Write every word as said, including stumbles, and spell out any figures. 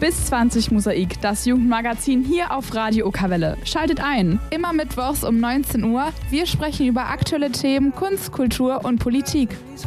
Bis zwanzig Mosaik, das Jugendmagazin hier auf Radio Okerwelle. Schaltet ein, immer mittwochs um neunzehn Uhr. Wir sprechen über aktuelle Themen, Kunst, Kultur und Politik.